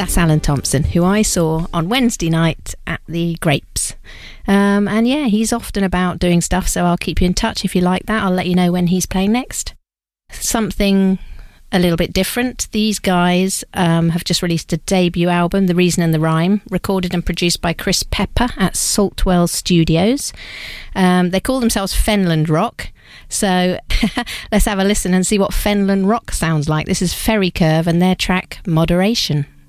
That's Alan Thompson, who I saw on Wednesday night at the Grapes. And yeah, he's often about doing stuff, so I'll keep you in touch if you like that. I'll let you know when he's playing next. Something a little bit different. These guys have just released a debut album, The Reason and the Rhyme, recorded and produced by Chris Pepper at Saltwell Studios. They call themselves Fenland Rock. So let's have a listen and see what Fenland Rock sounds like. This is Ferry Curve and their track Moderation.